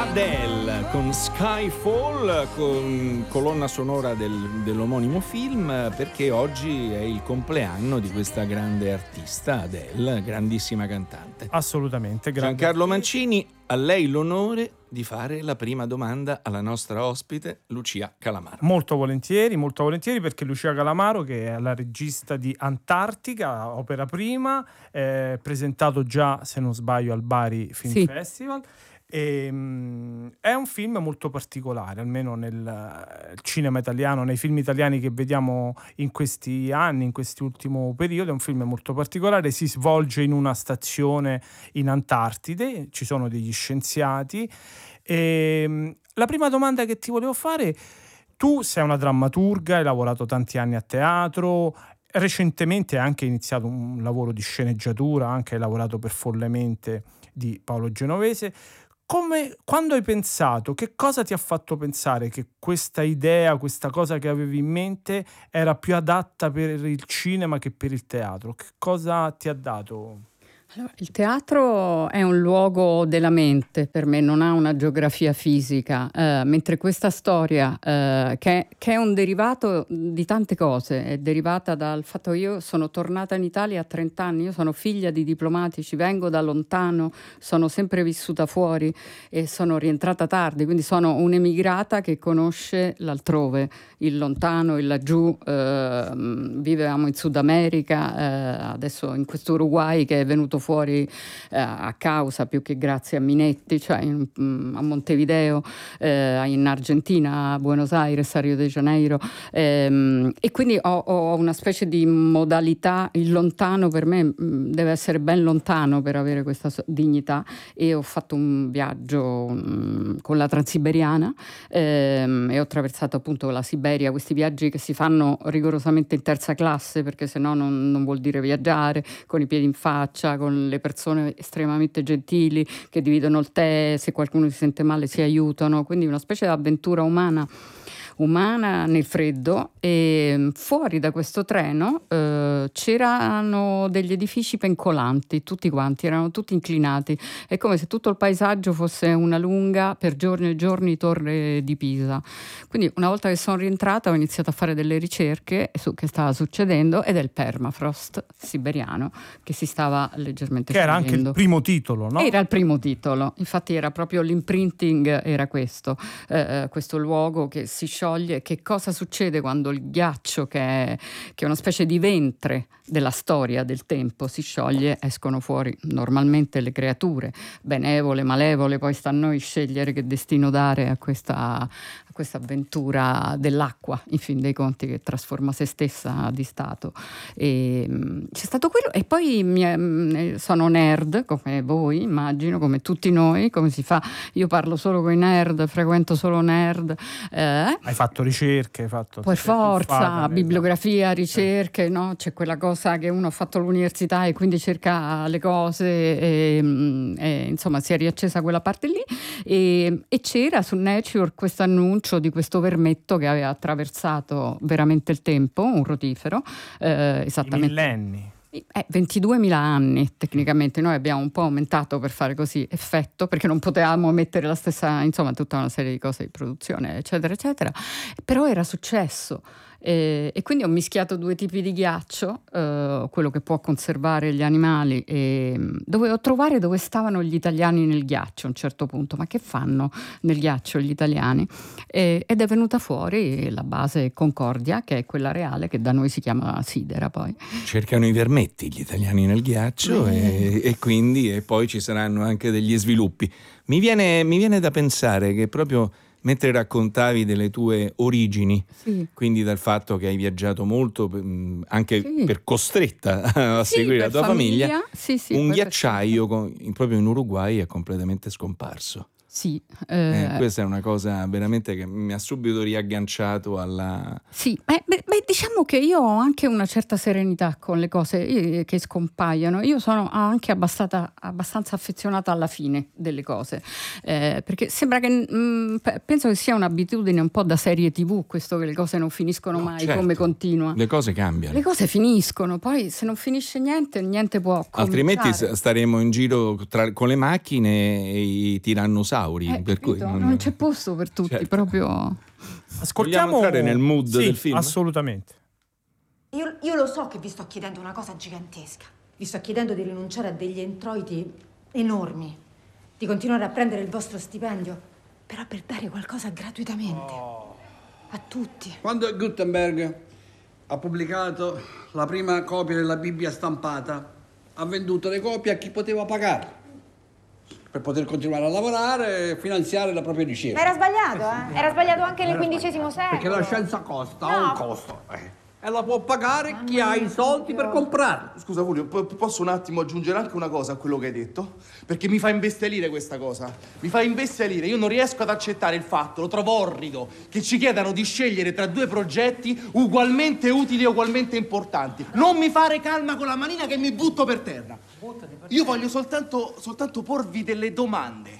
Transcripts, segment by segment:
Adele con Skyfall, con colonna sonora dell'omonimo film, perché oggi è il compleanno di questa grande artista, Adele, grandissima cantante. Assolutamente. Giancarlo Mancini, a lei l'onore di fare la prima domanda alla nostra ospite Lucia Calamaro. Molto volentieri, perché Lucia Calamaro, che è la regista di Antartica, opera prima, presentato già, se non sbaglio, al Bari Film Festival. È un film molto particolare, almeno nel cinema italiano, nei film italiani che vediamo in questi anni, in quest'ultimo periodo. È un film molto particolare, si svolge in una stazione in Antartide, ci sono degli scienziati. La prima domanda che ti volevo fare: tu sei una drammaturga, hai lavorato tanti anni a teatro, recentemente hai anche iniziato un lavoro di sceneggiatura, anche hai lavorato per Follemente di Paolo Genovese. Quando hai pensato, che cosa ti ha fatto pensare che questa idea, questa cosa che avevi in mente era più adatta per il cinema che per il teatro? Che cosa ti ha dato? Allora, il teatro è un luogo della mente, per me non ha una geografia fisica, mentre questa storia, che è un derivato di tante cose, è derivata dal fatto che io sono tornata in Italia a 30 anni, io sono figlia di diplomatici, vengo da lontano, sono sempre vissuta fuori e sono rientrata tardi, quindi sono un'emigrata che conosce l'altrove, il lontano, il laggiù. Vivevamo in Sud America, adesso in questo Uruguay che è venuto fuori a causa più che grazie a Minetti, cioè a Montevideo, in Argentina, a Buenos Aires, a Rio de Janeiro, e quindi ho una specie di modalità. Il lontano per me deve essere ben lontano per avere questa dignità, e ho fatto un viaggio con la Transiberiana e ho attraversato appunto la Siberia, questi viaggi che si fanno rigorosamente in terza classe, perché sennò non vuol dire viaggiare, con i piedi in faccia, con le persone estremamente gentili che dividono il tè, se qualcuno si sente male si aiutano, quindi una specie di avventura umana nel freddo. E fuori da questo treno c'erano degli edifici pencolanti, tutti quanti, erano tutti inclinati, è come se tutto il paesaggio fosse una lunga, per giorni e giorni, torre di Pisa. Quindi una volta che sono rientrata ho iniziato a fare delle ricerche su che stava succedendo, ed è il permafrost siberiano che si stava leggermente sciogliendo. Era anche il primo titolo, no? Era il primo titolo, infatti era proprio l'imprinting, era questo luogo che si scioglie. Che cosa succede quando il ghiaccio, che è una specie di ventre della storia del tempo, si scioglie? Escono fuori normalmente le creature benevole, malevole, poi sta a noi scegliere che destino dare a questa avventura dell'acqua, in fin dei conti, che trasforma se stessa di stato. E c'è stato quello, e poi sono nerd come voi, immagino, come tutti noi. Come si fa? Io parlo solo con i nerd, frequento solo nerd. Hai fatto ricerche, per forza, bibliografia, ricerche, no? C'è quella cosa che uno ha fatto all'università e quindi cerca le cose, e insomma si è riaccesa quella parte lì, e c'era su Nature questo annuncio di questo vermetto che aveva attraversato veramente il tempo, un rotifero, esattamente. Millenni. 22.000 anni tecnicamente. Noi abbiamo un po' aumentato per fare così effetto, perché non potevamo mettere la stessa, insomma, tutta una serie di cose di produzione, eccetera eccetera, però era successo. E quindi ho mischiato due tipi di ghiaccio, quello che può conservare gli animali, e dovevo trovare dove stavano gli italiani nel ghiaccio a un certo punto. Ma che fanno nel ghiaccio gli italiani? Ed è venuta fuori la base Concordia, che è quella reale, che da noi si chiama Sidera. Poi cercano i vermetti gli italiani nel ghiaccio, e quindi e poi ci saranno anche degli sviluppi. Mi viene da pensare che proprio mentre raccontavi delle tue origini, quindi dal fatto che hai viaggiato molto, anche per costretta a seguire la tua famiglia, un ghiacciaio proprio in Uruguay è completamente scomparso. Sì, questa è una cosa veramente che mi ha subito riagganciato alla... Sì, diciamo che io ho anche una certa serenità con le cose che scompaiono. Io sono anche abbastanza affezionata alla fine delle cose, perché sembra che penso che sia un'abitudine un po' da serie TV questo, che le cose non finiscono mai, certo. come continua. Le cose cambiano. Le cose finiscono, poi se non finisce niente può Altrimenti cominciare. staremo in giro con le macchine e i tirannosauri. Per cui Non c'è posto per tutti, certo. proprio. Ascoltiamo. Vogliamo entrare nel mood Sì, del film? Assolutamente. Io lo so che vi sto chiedendo una cosa gigantesca. Vi sto chiedendo di rinunciare a degli introiti enormi, di continuare a prendere il vostro stipendio, però per dare qualcosa gratuitamente. A tutti. Quando Gutenberg ha pubblicato la prima copia della Bibbia stampata, ha venduto le copie a chi poteva pagare, per poter continuare a lavorare e finanziare la propria ricerca. Ma era sbagliato, eh? Era sbagliato anche nel XV secolo. Perché la scienza costa, ha No. un costo. E la può pagare chi ha i soldi per comprarla. Scusa Fulvio, posso un attimo aggiungere anche una cosa a quello che hai detto? Perché mi fa imbestialire questa cosa. Mi fa imbestialire. Io non riesco ad accettare il fatto, lo trovo orrido, che ci chiedano di scegliere tra due progetti ugualmente utili e ugualmente importanti. Non mi fare calma con la manina che mi butto per terra. Io voglio soltanto porvi delle domande,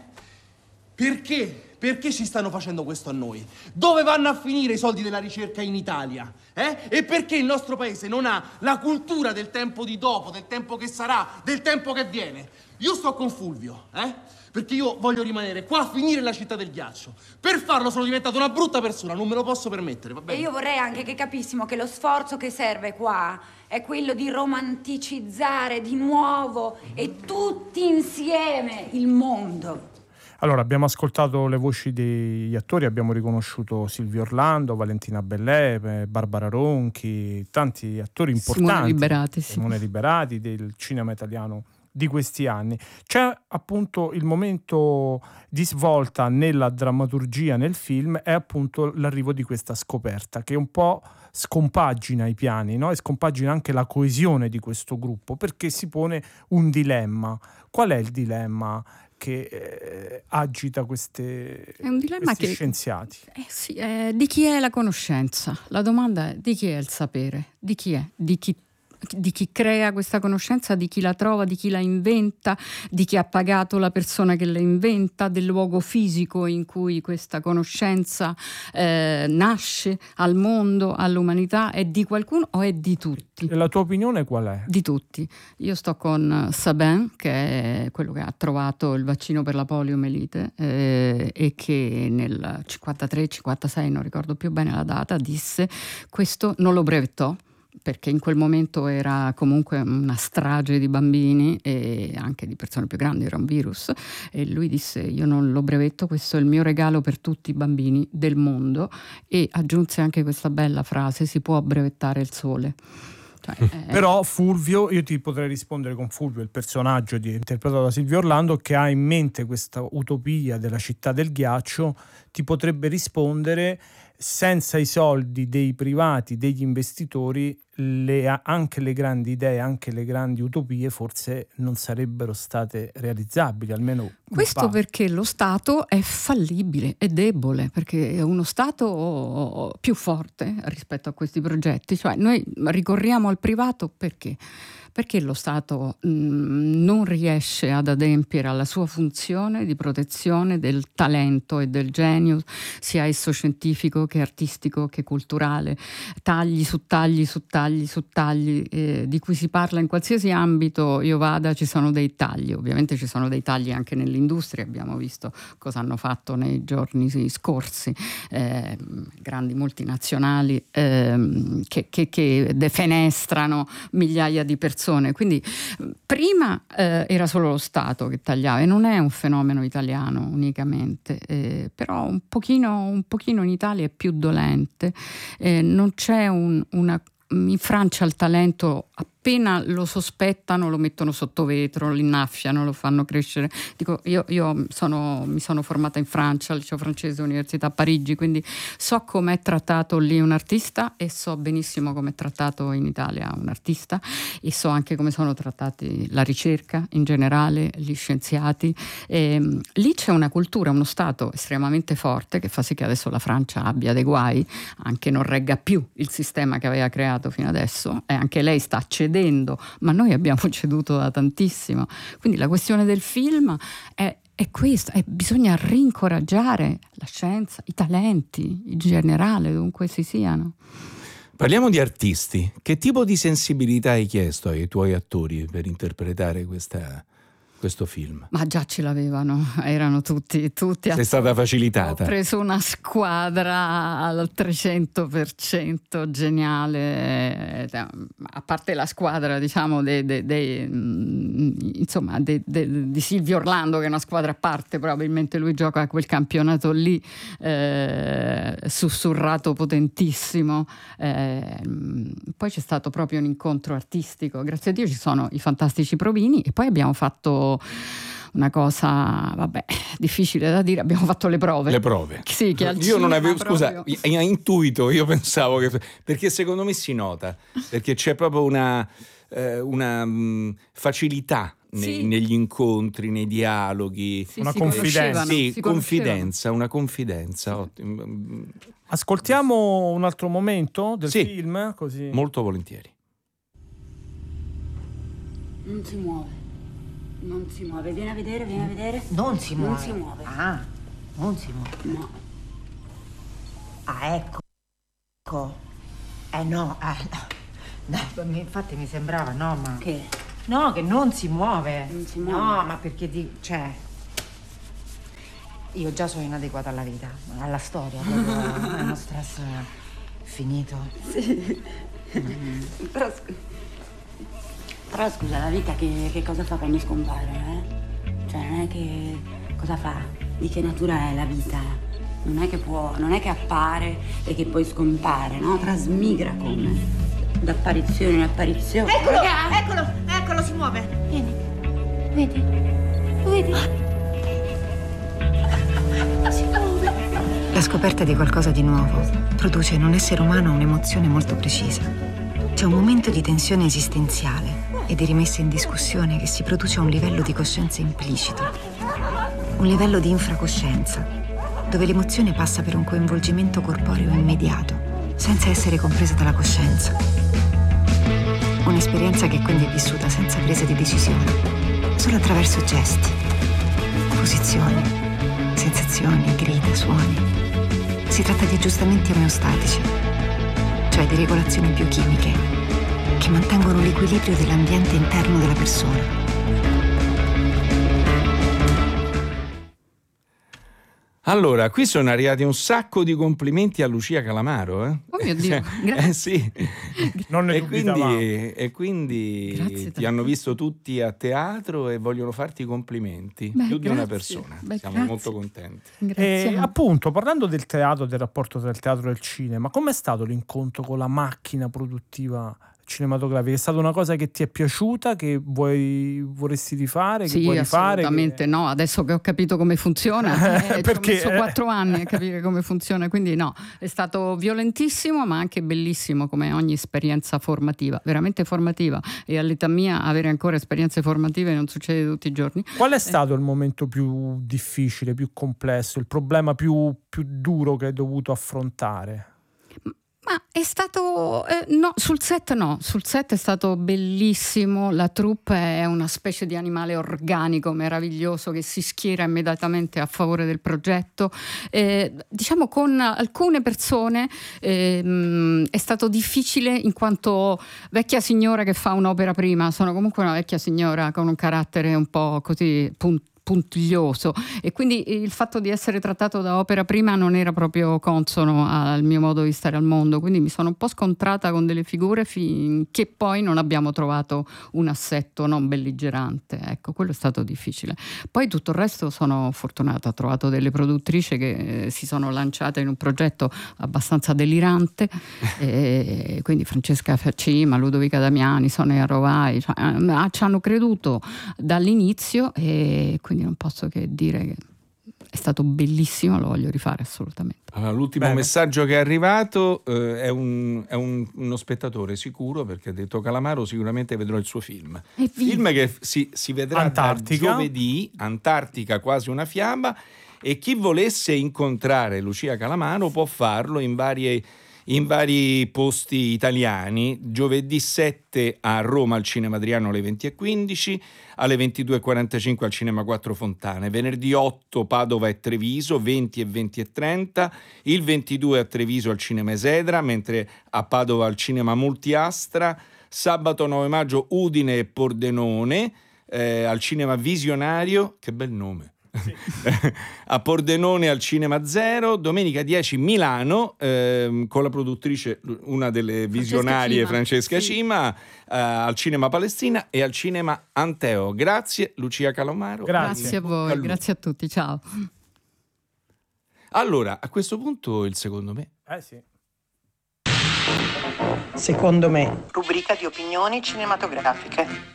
Perché? Perché ci stanno facendo questo a noi? Dove vanno a finire i soldi della ricerca in Italia? E perché il nostro paese non ha la cultura del tempo di dopo, del tempo che sarà, del tempo che viene? Io sto con Fulvio, perché io voglio rimanere qua a finire la città del ghiaccio. Per farlo sono diventato una brutta persona, non me lo posso permettere, va bene? E io vorrei anche che capissimo che lo sforzo che serve qua è quello di romanticizzare di nuovo e tutti insieme il mondo. Allora, abbiamo ascoltato le voci degli attori, abbiamo riconosciuto Silvio Orlando, Valentina Bellè, Barbara Ronchi, tanti attori importanti. Simone Liberati del cinema italiano di questi anni. C'è appunto il momento di svolta nella drammaturgia nel film, è appunto l'arrivo di questa scoperta che un po' scompagina i piani, no? E scompagina anche la coesione di questo gruppo, perché si pone un dilemma. Qual è il dilemma che agita questi scienziati? Di chi è la conoscenza? La domanda è: di chi è il sapere? Di chi è? Di chi crea questa conoscenza, di chi la trova, di chi la inventa, di chi ha pagato la persona che la inventa, del luogo fisico in cui questa conoscenza nasce al mondo, all'umanità. È di qualcuno o è di tutti? E la tua opinione qual è? Di tutti. Io sto con Sabin, che è quello che ha trovato il vaccino per la poliomelite e che nel 53-56, non ricordo più bene la data, disse: questo non lo brevettò, perché in quel momento era comunque una strage di bambini e anche di persone più grandi, era un virus, e lui disse: io non lo brevetto, questo è il mio regalo per tutti i bambini del mondo, e aggiunse anche questa bella frase: si può brevettare il sole. Però Fulvio, io ti potrei rispondere con Fulvio, il personaggio interpretato da Silvio Orlando, che ha in mente questa utopia della città del ghiaccio, ti potrebbe rispondere: senza i soldi dei privati, degli investitori, anche le grandi idee, anche le grandi utopie forse non sarebbero state realizzabili, almeno questo perché lo Stato è fallibile, è debole, perché è uno Stato più forte rispetto a questi progetti. Cioè noi ricorriamo al privato perché lo Stato non riesce ad adempiere alla sua funzione di protezione del talento e del genio, sia esso scientifico che artistico che culturale, tagli su tagli su tagli su tagli, di cui si parla in qualsiasi ambito io vada, ci sono dei tagli. Ovviamente ci sono dei tagli anche nell'industria, abbiamo visto cosa hanno fatto nei giorni scorsi, grandi multinazionali che defenestrano migliaia di persone. Quindi prima era solo lo Stato che tagliava, e non è un fenomeno italiano unicamente, però un pochino in Italia è più dolente, non c'è in Francia il talento appena lo sospettano lo mettono sotto vetro, lo innaffiano, lo fanno crescere. Dico, io mi sono formata in Francia, al liceo francese, università a Parigi, quindi so com'è trattato lì un artista e so benissimo com'è trattato in Italia un artista, e so anche come sono trattati la ricerca in generale, gli scienziati. Lì c'è una cultura, uno Stato estremamente forte che fa sì che adesso la Francia abbia dei guai, anche non regga più il sistema che aveva creato fino adesso, e anche lei sta cedendo, ma noi abbiamo ceduto da tantissimo. Quindi la questione del film è questo, bisogna rincoraggiare la scienza, i talenti in generale, dovunque si siano. Parliamo di artisti. Che tipo di sensibilità hai chiesto ai tuoi attori per interpretare questo film? Ma già ce l'avevano, erano tutti Sei stata facilitata. Ho preso una squadra al 300% geniale, a parte la squadra, diciamo, insomma, di Silvio Orlando, che è una squadra a parte, probabilmente lui gioca a quel campionato lì, sussurrato potentissimo. Poi c'è stato proprio un incontro artistico, grazie a Dio ci sono i fantastici provini, e poi abbiamo fatto una cosa, difficile da dire, abbiamo fatto le prove. Le prove. Sì, che al io non avevo, proprio... scusa, intuito, io pensavo che... Perché secondo me si nota, perché c'è proprio una facilità negli incontri, nei dialoghi. Una confidenza. Sì, confidenza, una confidenza. Ottimo. Ascoltiamo un altro momento del film? Così. Molto volentieri. Non si muove, vieni a vedere. Non si muove. Non si muove. Ah, non si muove. No. Ah, ecco. No. No, infatti mi sembrava, no, ma... Che? No, che non si muove. Non si muove. No, ma perché io già sono inadeguata alla vita, alla storia, proprio è uno stress finito. Sì. Però scusa, la vita che cosa fa quando scompare, Cioè, non è che... cosa fa? Di che natura è la vita? Non è che appare e che poi scompare, no? Trasmigra come d'apparizione in apparizione. Eccolo, si muove. Vieni. Vedi? Si muove. La scoperta di qualcosa di nuovo produce in un essere umano un'emozione molto precisa. C'è un momento di tensione esistenziale e di rimessa in discussione che si produce a un livello di coscienza implicito, un livello di infracoscienza, dove l'emozione passa per un coinvolgimento corporeo immediato, senza essere compresa dalla coscienza. Un'esperienza che quindi è vissuta senza presa di decisione, solo attraverso gesti, posizioni, sensazioni, grida, suoni. Si tratta di aggiustamenti omeostatici, cioè di regolazioni biochimiche che mantengono l'equilibrio dell'ambiente interno della persona. Allora, qui sono arrivati un sacco di complimenti a Lucia Calamaro. Oh mio Dio, grazie. Sì. Non ne dubitavamo. E quindi ti hanno visto tutti a teatro e vogliono farti i complimenti. Più di una persona. Siamo molto contenti. Grazie. Appunto, parlando del teatro, del rapporto tra il teatro e il cinema, com'è stato l'incontro con la macchina produttiva cinematografica? È stata una cosa che ti è piaciuta, che vorresti rifare, che vuoi rifare? Assolutamente no, adesso che ho capito come funziona, perché ci ho messo 4 anni a capire come funziona, quindi no, è stato violentissimo ma anche bellissimo, come ogni esperienza formativa, veramente formativa, e all'età mia avere ancora esperienze formative non succede tutti i giorni. Qual è stato il momento più difficile, più complesso, il problema più duro che hai dovuto affrontare? Ma è stato sul set è stato bellissimo. La troupe è una specie di animale organico meraviglioso che si schiera immediatamente a favore del progetto. Diciamo, con alcune persone è stato difficile, in quanto vecchia signora che fa un'opera prima, sono comunque una vecchia signora con un carattere un po' così puntiglioso, e quindi il fatto di essere trattato da opera prima non era proprio consono al mio modo di stare al mondo, quindi mi sono un po' scontrata con delle figure finché poi non abbiamo trovato un assetto non belligerante. Ecco, quello è stato difficile. Poi tutto il resto sono fortunata, ho trovato delle produttrici che si sono lanciate in un progetto abbastanza delirante, e quindi Francesca Faccima, Ludovica Damiani, Sonia Rovai, ci hanno creduto dall'inizio, e quindi non posso che dire che è stato bellissimo, lo voglio rifare assolutamente. Allora, l'ultimo messaggio che è arrivato è uno spettatore sicuro, perché ha detto: Calamaro, sicuramente vedrò il suo film. Film che si vedrà Antartica. da giovedì, Antartica, quasi una fiaba, e chi volesse incontrare Lucia Calamaro può farlo in vari posti italiani. Giovedì 7 a Roma al Cinema Adriano alle 20:15, alle 22:45 al Cinema Quattro Fontane, venerdì 8 Padova e Treviso 20 e 20:30, il 22 a Treviso al Cinema Esedra, mentre a Padova al Cinema Multiastra, sabato 9 maggio Udine e Pordenone, al Cinema Visionario, che bel nome. Sì. A Pordenone al Cinema Zero, domenica 10 Milano, con la produttrice, una delle visionarie, Francesca Cima, al Cinema Palestina e al Cinema Anteo. Grazie Lucia Calamaro. Grazie a voi, grazie a tutti, ciao. Allora, a questo punto il secondo me. Sì. Secondo me. Rubrica di opinioni cinematografiche.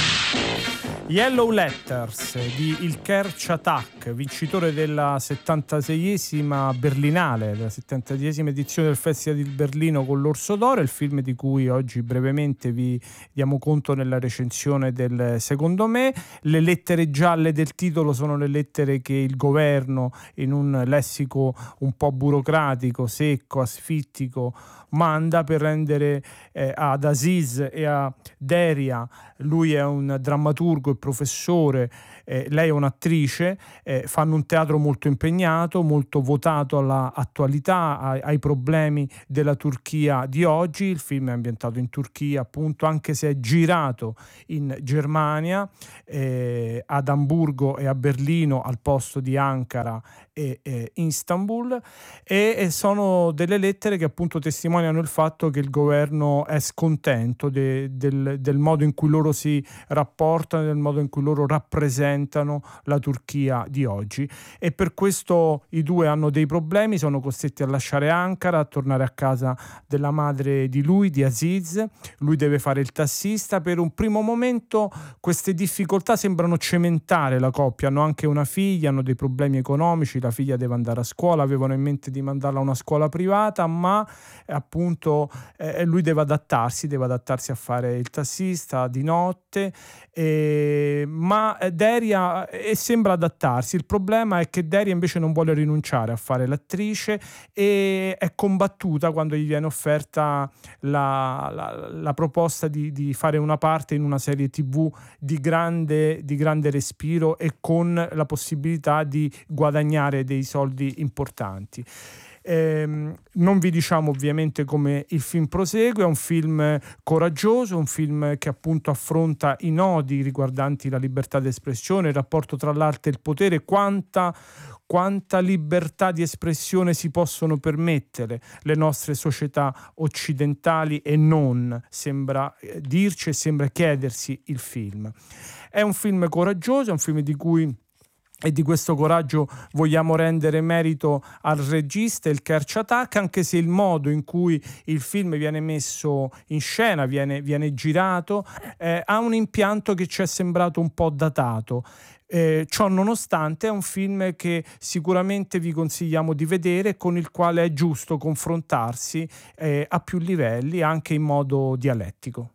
Yellow Letters di Ilker Chătac, vincitore della 76esima Berlinale, la 76esima edizione del Festival di Berlino con l'Orso d'Oro, il film di cui oggi brevemente vi diamo conto nella recensione del secondo me. Le lettere gialle del titolo sono le lettere che il governo, in un lessico un po' burocratico, secco, asfittico, manda per rendere ad Aziz e a Deria, lui è un drammaturgo e professore, lei è un'attrice, fanno un teatro molto impegnato, molto votato alla attualità, ai problemi della Turchia di oggi. Il film è ambientato in Turchia, appunto, anche se è girato in Germania, ad Amburgo e a Berlino al posto di Ankara e Istanbul, e sono delle lettere che appunto testimoniano il fatto che il governo è scontento del modo in cui loro si rapportano, del modo in cui loro rappresentano la Turchia di oggi, e per questo i due hanno dei problemi, sono costretti a lasciare Ankara, a tornare a casa della madre di lui, di Aziz. Lui deve fare il tassista. Per un primo momento queste difficoltà sembrano cementare la coppia, hanno anche una figlia, hanno dei problemi economici, la figlia deve andare a scuola, avevano in mente di mandarla a una scuola privata, ma appunto lui deve adattarsi a fare il tassista di notte, ma Deria sembra adattarsi. Il problema è che Deria invece non vuole rinunciare a fare l'attrice e è combattuta quando gli viene offerta la proposta di fare una parte in una serie TV di grande respiro e con la possibilità di guadagnare dei soldi importanti. Non vi diciamo ovviamente come il film prosegue, è un film coraggioso, un film che appunto affronta i nodi riguardanti la libertà d'espressione, il rapporto tra l'arte e il potere, quanta libertà di espressione si possono permettere le nostre società occidentali e non, sembra dirci e sembra chiedersi il film. È un film coraggioso, è un film di cui e di questo coraggio vogliamo rendere merito al regista Ilker Chătac, anche se il modo in cui il film viene messo in scena, viene girato, ha un impianto che ci è sembrato un po' datato. Ciò nonostante è un film che sicuramente vi consigliamo di vedere, con il quale è giusto confrontarsi a più livelli, anche in modo dialettico.